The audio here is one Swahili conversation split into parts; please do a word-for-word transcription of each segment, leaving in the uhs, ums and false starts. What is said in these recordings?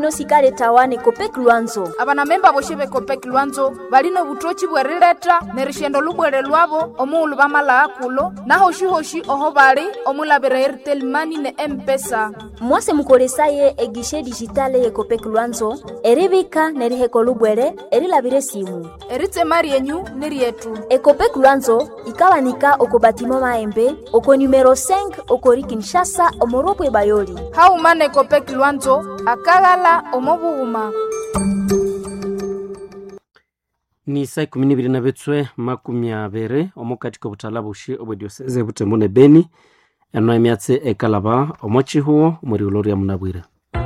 chino sikale tawane Kopek Lwanzo. Abana memba boshebe Kopek Lwanzo balino butochi bwerileta nerishendo lubwere lwabo omuulu bamala akulo naho shihoshi oho bali omulabira Airtel Money ne M-Pesa. Mwase mukolesaye egishe digitale ye Kopek Lwanzo eribika neriheko lubwere erilabire simu. Eritse mari yenyu nerietu. E Kopek Lwanzo ikawanika oko batimo Maembe oko numero cinq oko Kinshasa omoropwe Bayoli. Haumane Kopek Lwanzo akagala omobuuma. Ni saa kumi n'ibiri na bitswe makumi abiri omukatiko butalabushi obwedioseze butemune Beni eno emyatse ekalaba omochihuo muri uloria munabwire.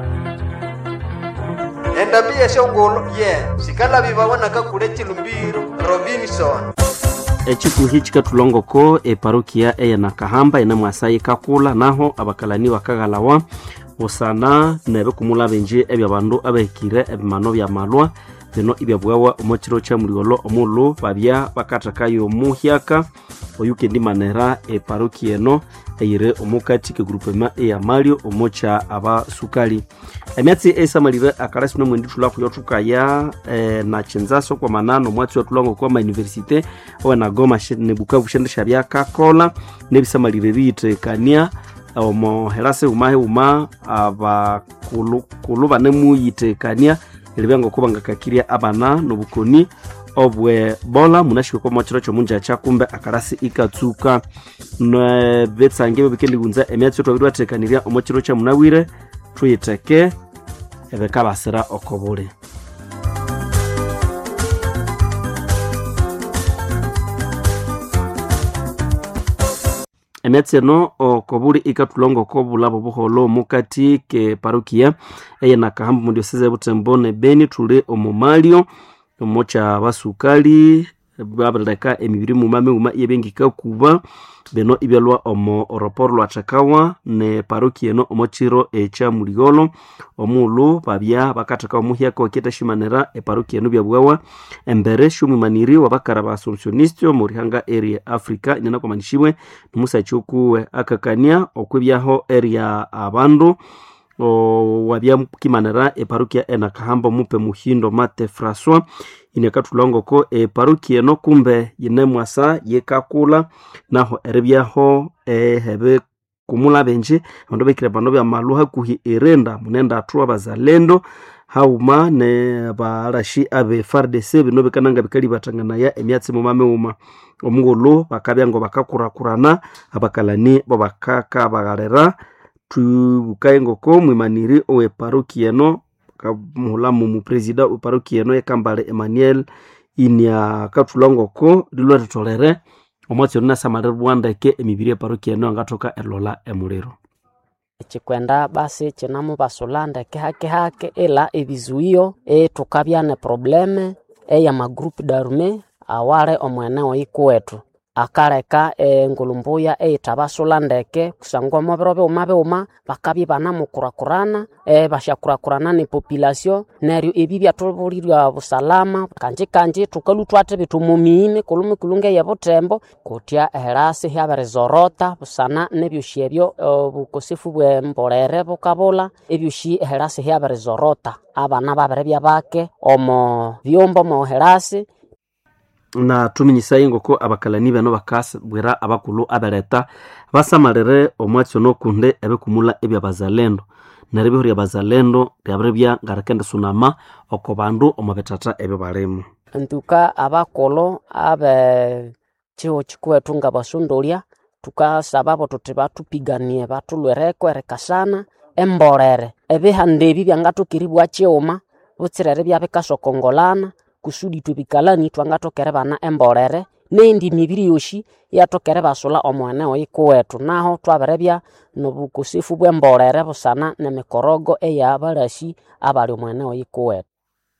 Enda biye shongolo ye sikala bibabona kakuleti lumbiro Robinson. Echikuhi chikatulongoko e parokia eye na Kahamba ina mwasayi kakula naho abakalani wakagalawa osana nebe kumula benje ebya bandu abekire ebimano bya malwa bino ibyabwawa omochiro cha muliolo omulu babya bakatakayo muhyaka oyuke ndi manera e parokia eno eyire omukati ke groupement e ya Mario omocha aba sukali emyatsi esamalire akarasi no mwendi tulako yotukaya e, na chenzaso kwa manano mwatsi watulongo kwa ma universite owana Goma ne Bukavu shendesha byaka kola nebisamalire bite kania omo herase umahe uma abakulu kuluba nemuyite kania elibango kubanga kakiria abana nobukoni obwe bola munashiko kwa mwachiro cho munja cha kumbe akarasi ikatsuka no betsange bikendi gunza emyatsi to bidwa tekaniria omochiro cha munawire tuyiteke ebekabasira okobule. Emyatsi no okobuli ikatulongo kobulabo buholo mukati ke parokia eye na Kahamba mu diocese Butembone Beni tule omomalio omocha basukali babaleka emibiri mu mame uma yebengika kuba beno ibyalwa omo oroporo lwa Chakawa ne parokia no omochiro echa muligolo omulu babya bakataka omuhyaka oketeshimanera e parokia no byabwawa embere shumu maniri wabakara ba solutionistio murihanga area Africa inena kwa manishimwe numusa chukuwe akakania okwebyaho area abandu o wabya kimanera e parokia ena Kahamba mupe muhindo Mate François inekatulongo ko e parokia no kumbe yine mwasa yekakula naho erebyaho e hebe kumula benje ando bekira bano bya maluha kuhi erenda munenda atwa bazalendo hauma ne barashi abe F A R D C bino bekananga bikali batangana ya emyatsi mu mame uma omungolo bakabyango bakakurakurana abakalani bo bakaka bagarera tubukayengo ko mwimaniri owe parokia no kamulamu mu president o parokia no yakambale Emmanuel inya katulongo ko dilwa tolere omwatsi na samare Rwanda ke emibiri parokia no ngatoka elola emuliro chikwenda basi chinamu basolanda ke hake hake ela ebizuio e tukabyane probleme e ya magroup d'armée awale omwene oyikwetu akareka e ngulumbuya e tabasolandeke kusangwa mabrobe umabe uma bakabi bana mukurakurana e bashakurakurana ni population neryo ebibya toburirwa busalama kanje kanje tukalutwate bitumumime kulume kulunge ya Butembo kutya herase hyaberezorota busana nebyoshebyo bukosefu bwe mborere bukabula ebyoshi herase hyaberezorota abana baberebya bake omo byombo mo herase na tuminyisa ngo ko abakalani bano bakasa bwera abakulu abereta basamarere omwatsi no kunde ebekumula ebya bazalendo narebihuri abazalendo byaberebya ngarakende sunama okobandu omabetata ebe baremu ntuka abakolo abe chiho chikwetu nga basundolia tukasababo tuteba tupiganie batulwereko erekasana emborere ebihande ebi byangatukiribwa chioma butsirere byabekasokongolana kusudi tubikalani twangatokere bana emborere nendi mibiri yoshi yatokere basula omwane oyikuwetu naho twaberebya nobukusifu bwemborere busana nemikorogo eya barashi abali omwane oyikuwetu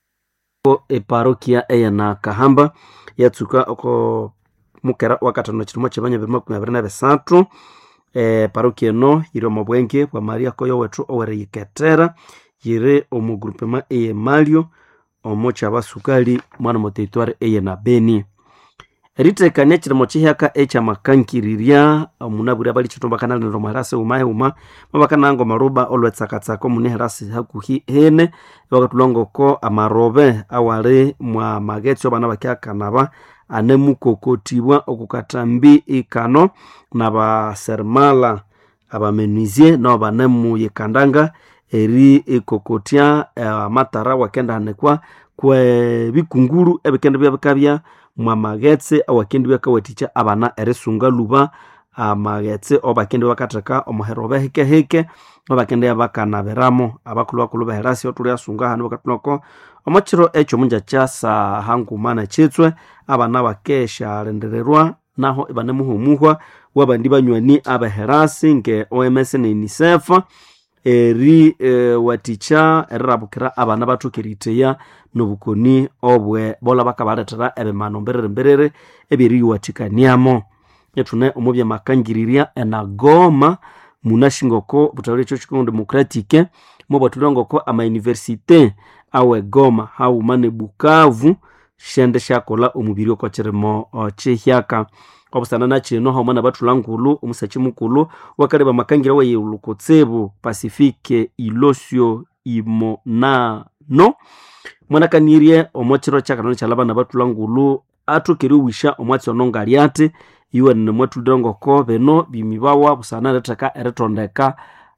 e parokia eya na Kahamba yatsuka oko mukera wakatano chirimo chibanya birimo kumabiri na besatu e parokia no iro mobwenge kwa Maria koyo wetu owere yiketera yire omu groupement eye Mario omocha basukali mwana moteritware eye na Beni ritekania chirimo chihyaka echa makankiriria munabwira bali chitomba kana ndo marase umaye uma mabakanango maruba olwetsakatsako mune herasi hakuhi hene bakatulongoko amarobe awale mwa magetso bana bakyakanaba ane mukokotibwa okukatambi ikano naba sermala abamenuizie no banemu yekandanga eri ekokotia uh, matara wakenda hanekwa kwe bikunguru ebikende byabakabya mwa magetse awakendi bakawaticha abana eresunga luba amagetse obakende bakataka omuherobe heke heke obakende bakana beramo abakulu bakulu baherasi otuli asunga hanu bakatuloko omachiro echo munja chasa hangu mana chitswe abana bakesha rendererwa naho ibane muhumuhwa wabandi banywani abaherasi nge O M S na UNICEF eri e, waticha erabukira abana batukiriteya nobukoni obwe bola bakabaretera ebemano mberere mberere ebiri watikaniamo yetune omubya makangiriria enagoma munashingoko butawire cyo chiko democratique mo batulongoko ama université awe Goma hau mane Bukavu shende shakola omubiri ko cheremo chehyaka obusana na chino hau mana batulangulu umusachi mukulu wakaleba makangira we yulukotsebo Pacifique Ilosio Imonano mwanakanirie omochiro chakano chalaba na batulangulu atukiri wisha omwatsi onongaliate iwe ne mwatudongo ko beno bimibawa busana retaka eretondeka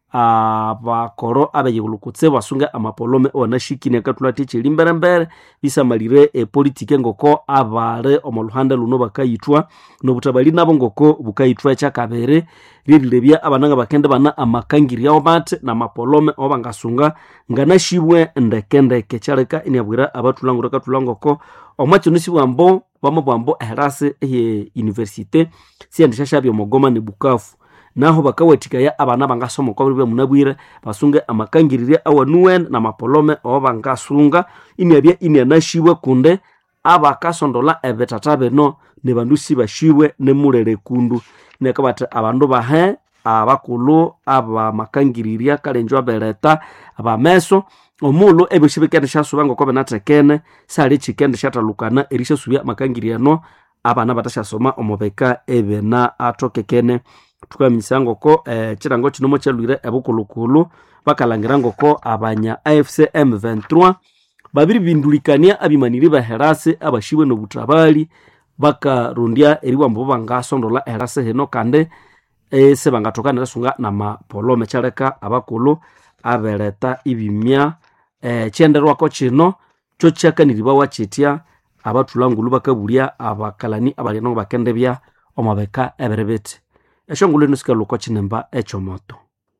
abakoro abayegulukutse basunga amapolome onashikine katulati chilimbere mbere bisamalire e politike ngoko abare omoluhanda luno bakayitwa no butabali nabo ngoko bukayitwa chakabere rilebya abananga bakende bana amakangiri yao bate na mapolome obangasunga nganashibwe ndekende kechareka inyabwira abatulangura katulangoko omwacho nisibwambo bamobwambo herase e universite siandisha shabyo Mogoma ne Bukavu naho bakawatika ya abana bangasoma kwa bibya munabwire basunge amakangiriria awanuwen na mapolome obangasunga inyabya inyanashibwe kunde abakasondola ebetatabe no ne bandusi bashibwe ne murere kundu nekabata abandu bahe abakulu aba makangiriria kalenjo abeleta abameso omulo ebishibekene shasubango kwa benatekene sali chikende shatalukana erisha subya makangiriano abana batashasoma omobeka ebena atokekene tukamisango ko eh, chirango chinomo chalwire ebukulukulu bakalangirango ko abanya A F C M vingt-trois babiri bindulikania abimaniri baherase abashibwe no butabali bakarundia eriwambo bangasondola herase heno kande e se bangatokana rasunga na mapolome chareka abakulu abeleta ibimya eh, chenderwa ko chino cyo chakaniriba wachitia abatulangulu bakabulia abakalani abalino bakende bya omabeka eberebete eshongule nusika loko chinemba echo moto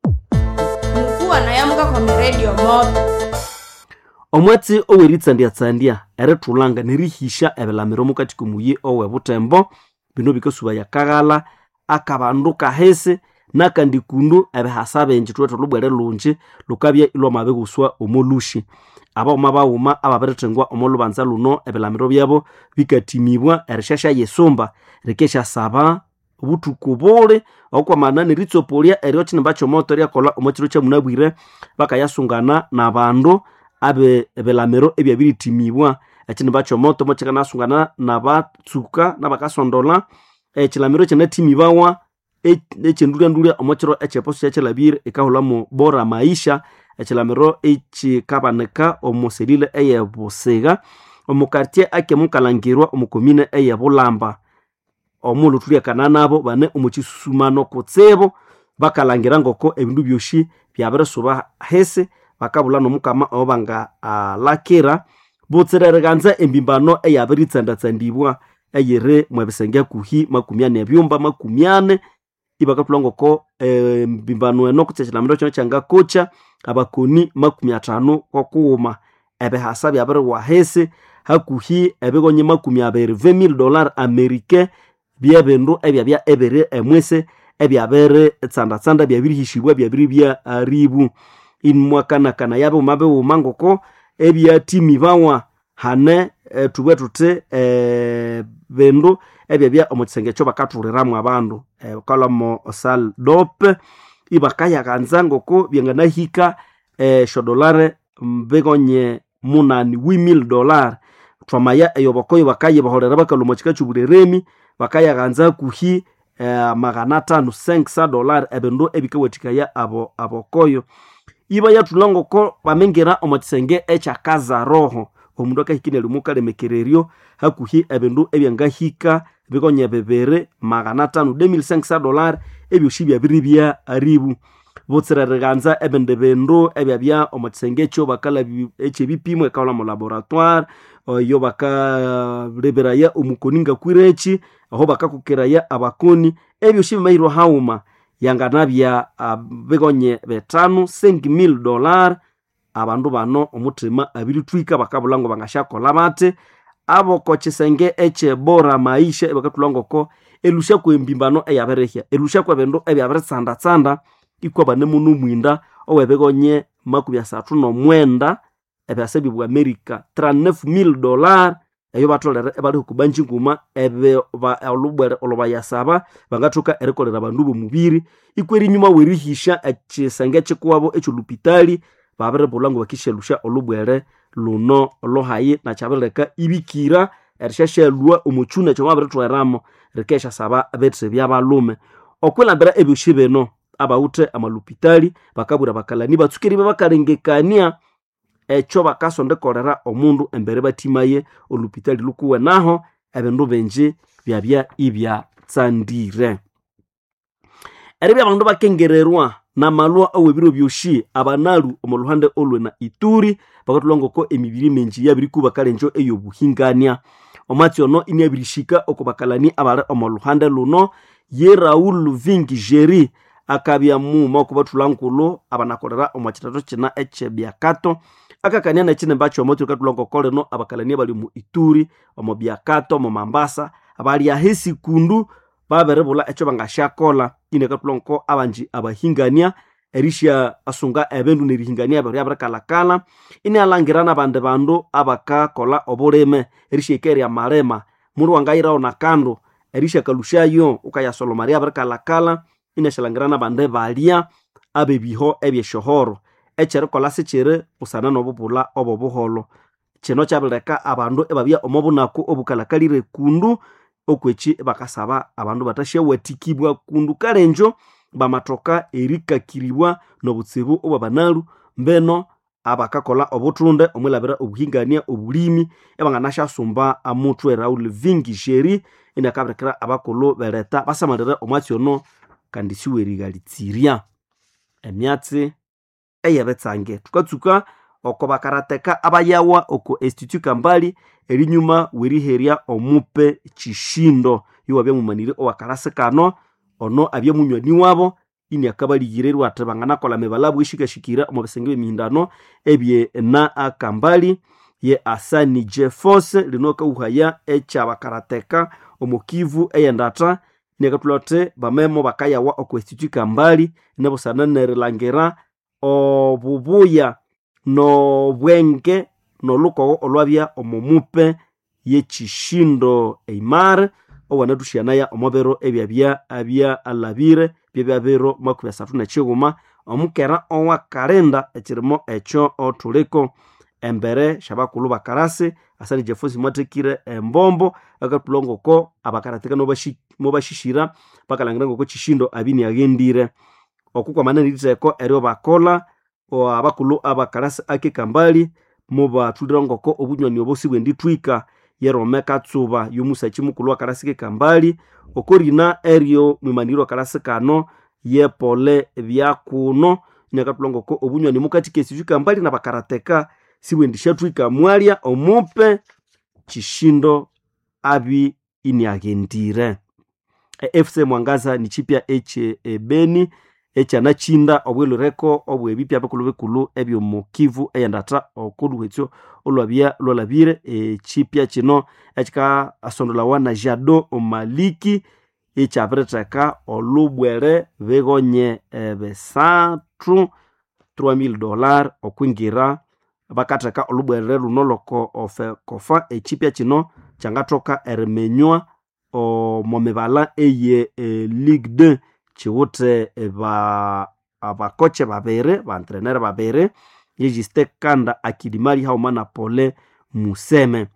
mkuu anayamuka kwa radio moto omwatsi oweritsa ndia tsandia eretulanga nerihisha ebelamiro mukati kumuye owe butembo bino bikosuba yakagala akabanduka hese nakandikundu ebehasabe njitweto lubwere lunji lukabye ilo mabeguswa omolushi aba mabauma ababeretengwa omolubanza luno ebelamiro byabo bikatimibwa erishasha yesomba rekesha saba butukubole okwa manani ritsopolia eryo chinembacho moto lya kola omotiro cha munabwire bakayasungana nabandu abe ebelamiro ebyabiri timibwa echinembacho moto mochaka nasungana nabatsuka nabakasondola echilamiro chene timibawa echendulya ndulya omotiro echeposo echelabire ekahulamo bora maisha echilamiro echikabaneka omoselile eyebusega omukartie ake mukalangirwa omukomine eyebulamba omulu tulia kananabo bane omuchisusumano kutsebo bakalangira ngoko ebindu byoshi byabere soba hese bakabula no mukama obanga uh, lakira butserereganza embimbano eyaberitsa tsandibwa eyire mwebesenge kuhi makumyane ebyumba makumyane ibakatulongoko embimbano eno kutsechlamiro cyo cyanga kocha abakoni makumi atano kwa kuuma ebe hasabi abere wa hese hakuhi ebegonye makumi abere vingt mille dollars américains byebendo ebya bya ebere emwese ebya bere tsanda tsanda bya biri hishibwa bya biri bya aribu inmwakana kana yabo mabe umangoko ebya timi bawa hane e, tubetute e, bendo ebya bya omutsenga cyo bakaturiramwe abandu e, kalamo sal dope ibakaya kanzangoko byangana hika e, shodolare mbegonye munani huit mille dollars twamaya eyo bakoyo bakaye bahorera bakaluma chika chubureremi bakaya ganza kuhi eh, magana tano cinq dollars ebendo ebikawatikaya abo abokoyo iba ya tulongo ko bamengera omatisenge echa kaza roho omundu akahikine lumuka lemekererio hakuhi ebendo ebyangahika bikonye bebere magana tano deux mille cinq cents dollars ebyo shibya biribya aribu botsera ganza ebende bendo ebyabya omatisenge cho bakala eche bipimo ekala mu laboratoire yo baka leberaya omukoninga kwirechi aho bakakukeraya abakoni ebyo shibya mayiro hauma yanganabya uh, begonye betano cinq mille dollars abandu bano omutima abiri twika bakabulango bangashakola bate abo kochesenge eche bora maisha ebakatulongo ko elusha kwembimbano eyaberehya elusha kwa bendo ebyaberetsanda tsanda ikwa bane munu mwinda owebegonye makubya satu no mwenda ebyasebi bwa America trente-neuf mille dollars eyo batolera ebali kubanji nguma ebe ba olubwere oloba yasaba bangatoka erekolera bandu bo mubiri ikweri nyuma werihisha ekisenge chikwabo echulupitali babere bolango bakishelusha olubwere luno olohayi na chabeleka ibikira erishashelwa omuchuna cyo babere tweramo rekesha saba betse byabalume okwelambera ebyushibeno abaute amalupitali bakabura bakalani batsukiri bakalengekania echo bakasonde kolera omundu embere batimaye olupitali lukuwe naho ebindu benje byabya ibya tsandire eribya bandu bakengererwa na malwa awebiro byoshi abanalu omuluhande olwe na Ituri bakatulongo ko emibiri menji yabiri kuba kalenjo eyo buhingania omatyo no inyabirishika okubakalani abale omuluhande luno ye Raoul Vingi Jeri akabya mu makubatulangkulo abanakolera omachitato kina eche byakato akakania na chine mbacho moto katulongo koleno abakalani bali mu Ituri omo byakato mu Mambasa abali ahesi kundu baberebula echo bangashakola ine katulongo abanji abahingania erisha asunga ebendu nerihingania bari abrakalakala ine alangirana bande bando abaka kola oboleme erisha keria marema muru wangaira ona kando erisha kalushayo ukaya solo maria abrakalakala ine shalangirana bande balia abebiho ebyeshohoro echere kola sechere usana nobubula obobuholo cheno chabeleka abandu ebabya omobunako obukalakalire kundu okwechi bakasaba abandu batashawatikibwa kundu kalenjo bamatoka erika kiribwa nobutsibu obabanalu mbeno abakakola obutunde omulabira obuhingania obulimi ebanganasha sumba amutwe Raoul Vingi Jeri inakabrekera abakolo beleta basamalira omwatyono kandi siwerigalitsiria emyatsi eyebetsange tukatsuka oko bakarateka abayawa oko Institut Kambali erinyuma weriheria omupe Chishindo iwabya mumanire owakarasekano ono abya munywani wabo ini akabaligirerwa atabangana kola mebalabu ishikashikira omubesenge b'emihindano ebye na Akambali ye Asani Jefforce linoka uhaya echa bakarateka omukivu eyendata nekatulote bamemo bakayawa oko Institut Kambali nabo sananere langera obubuya no bwenge no luko olwabya omumupe ye Chishindo Eimar owanatushana ya omobero ebyabya abya alabire byabero makubya satu na chiguma omukera owa kalenda ekirimo echo otuleko embere shabakulu bakarase Asani Jefforce mwatekire embombo akatulongo ko abakarateka no bashi mo bashishira bakalangira ngo Chishindo abini agendire okukwa manene liteko eryo bakola o abakulu abakarase ake Kambali muba tudirongo ko obunywani obosibwe nditwika yerome katsuba yomusa chimukulu akarasike Kambali okorina eryo mwimaniro karasekano ye pole byakuno nyakatulongo ko obunywani mukatike Institut Kambali na bakarateka siwe ndishatwika mwalia omupe Chishindo abi ini agendire e F C Mwangaza ni chipya eche e Beni echa na chinda obwelo reko obwe bipya bakulu bekulu ebyo mukivu eyandata okuluhetso olwabya lolabire e chipya chino echika asondola wana Jado Omaliki echa bretaka olubwere begonye e besatu trois mille dollars okwingira bakataka olubwere lunoloko ofe kofa e chipya chino changatoka eremenywa o momebala eye e Ligue deux chiwote ba abakoche babere ba entraîneur babere yejiste kanda akidimali haumana Pole Museme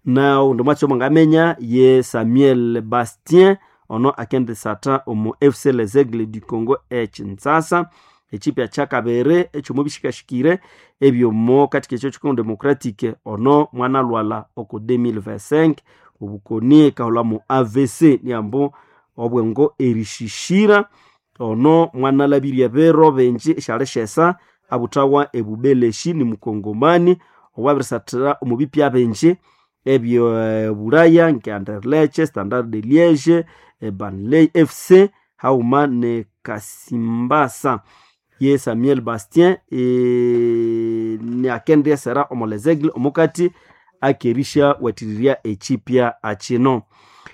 na ndomwatsi omangamenya ye Samuel Bastien ono akende sata omu F C Les Aigles du Congo e Kinshasa. Echipe ya chakabere echomo bishikashikire ebyo mo katika echo Congo Democratique ono mwana lwala oko deux mille vingt-cinq obukoni kahola mu A V C niambo obwengo erishishira ono mwana labiri ya bero benji shaleshesa abutawa ebubeleshi ni mukongomani owabrisatira omubipya benji ebyo uh, Buraya nke Anderlecht, Standard de Liège, e Burnley F C hauma ne Kasimbasa. Ye Samuel Bastien e ni akende sera omo Les Aigles omukati akerisha wetiriria echipia achino.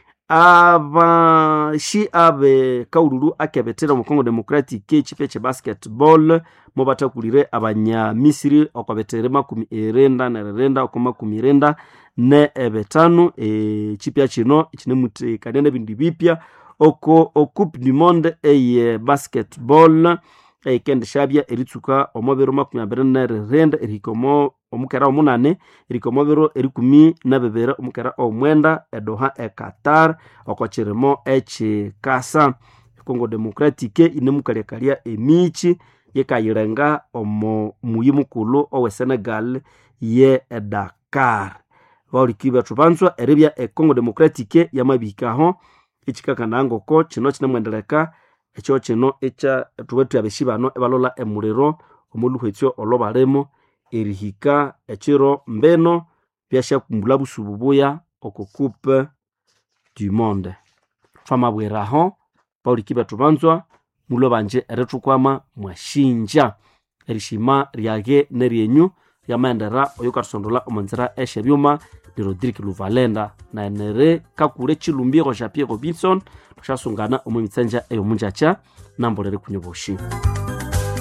Aba shi abe kaururu akebetera mu Congo Democratique echipia che basketball mobata kulire abanya Misiri okwabetere makumi erenda na renda okoma kumi renda ne ebetano echipia chino chine muti kanene bindi bipya oko o Coupe du Monde e basketball e kende shabia eritsuka omobero makumi abiri na renda erikomo omukera omunane erikomo bero erikumi na bebera omukera omwenda edoha e Qatar okocheremo echi kasa. Congo Democratique inemukaliakalia emichi yekayirenga omo muyimukulu owe Senegal ye Dakar. Vaulikiba tubanzwa erebya e Congo Democratique yamabikaho ichikakanango ko chino chinemwendeleka echo chino echa tuwetu yabeshibano ebalola emuliro omuluhwetyo olobalemo erihika echiro mbeno byasha kumbula busububuya oko Coupe du Monde. Famabweraho Paulikiba tubanzwa mulo banje eretukwama mwashinja erishima ryage neryenyu yamaendera oyokatusondola omanzira eshe byuma ni Rodrigue Luvalenda na enere kakure chilumbiro Jean Pierre Robinson tushasungana omu mitsanja eyo munjacha nambolere kunyoboshi.